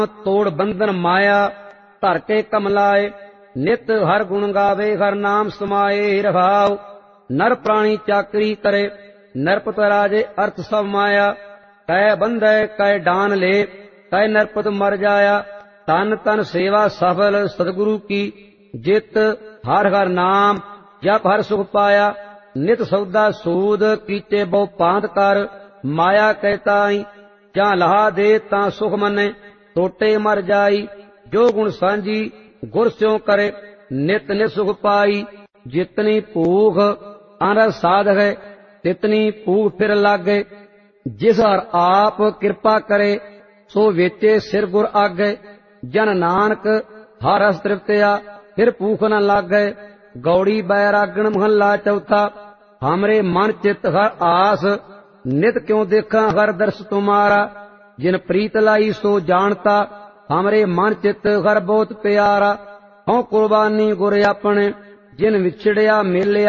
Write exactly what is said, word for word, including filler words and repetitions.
ਤੋੜ ਬੰਧਨ ਮਾਇਆ ਧਰ ਕੇ ਕਮਲਾਏ। ਨਿਤ ਹਰ ਗੁਣ ਗਾਵੇ ਹਰ ਨਾਮ ਸਮਾਏ ਰਹਾਉ। ਨਰ ਪ੍ਰਾਣੀ ਚਾਕਰੀ ਕਰੇ ਨਰਪਤ ਰਾਜੇ ਅਰਥ ਸਭ ਮਾਇਆ। ਕੈ ਬੰਧੈ ਕੈ ਡਾਨ ਲੇ ਕੈ ਨਰਪਤ ਮਰ ਜਾਇਆ। ਤਨ ਤਨ ਸੇਵਾ ਸਫਲ ਸਤਿਗੁਰੂ ਕੀ ਜਿਤ ਹਰ ਹਰ ਨਾਮ ਜਪ ਹਰ ਸੁਖ ਪਾਇਆ। ਨਿਤ ਸੌਦਾ ਸੂਦ ਕੀਤੇ ਬਹੁ ਪਾਂਤ ਕਰ ਮਾਇਆ ਕਹਿ ਤਾਈ। ਜਾਂ ਲਹਾ ਦੇ ਤਾਂ ਸੁਖ ਮੰਨੇ ਟੋਟੇ ਮਰ ਜਾਈ। ਜੋ ਗੁਣ ਸਾਂਝੀ ਗੁਰ ਸਿਉ ਕਰੇ ਨਿਤ ਨਿਤ ਸੁਖ ਪਾਈ। ਜਿਤਨੀ ਭੂਖ ਅਨਰਸ ਸਾਧ ਹੈ ਤਿਤਨੀ ਭੂਖ ਫਿਰ ਲਾਗੇ। ਜਿਸ ਹਰ ਆਪ ਕਿਰਪਾ ਕਰੇ ਸੋ ਵੇਚੇ ਸਿਰ ਗੁਰ ਆਗੇ। ਜਨ ਨਾਨਕ ਹਰ ਰਸ ਤ੍ਰਿਪਤਿਆ ਫਿਰ ਭੂਖ ਨ ਲਾਗੇ। ਗੌੜੀ ਬੈਰਾਗਣ ਮਹੱਲਾ ਚੌਥਾ। ਹਮਰੇ ਮਨ ਚਿਤ ਹਰ ਆਸ ਨਿਤ ਕਿਉ ਦੇਖਾਂ ਹਰ ਦਰਸ ਤੁਮਾਰਾ। ਜਿਨ ਪ੍ਰੀਤ ਲਾਈ ਸੋ ਜਾਣਤਾ ਹਮਰੇ ਮਨ ਚਿਤ ਹਰ ਬਹੁਤ ਪਿਆਰਾ। ਹਉ ਕੁਰਬਾਨੀ ਗੁਰ ਆਪਣੇ ਜਿਨ ਵਿਛੜਿਆ ਮੇਲਿਆ